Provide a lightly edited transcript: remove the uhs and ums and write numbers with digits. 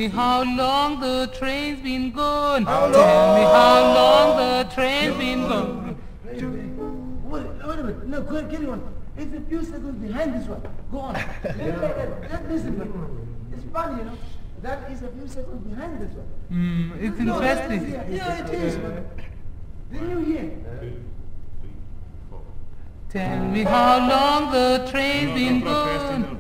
me how long the train's been gone. How long? Tell me how long the train's been gone. Wait a minute. No, carry on. It's a few seconds behind this one. Go on. Just listen. It's funny, you know. That is a few seconds behind this one. It's No, interesting. yeah, it is. Didn't you hear? Tell me how long the train's been gone.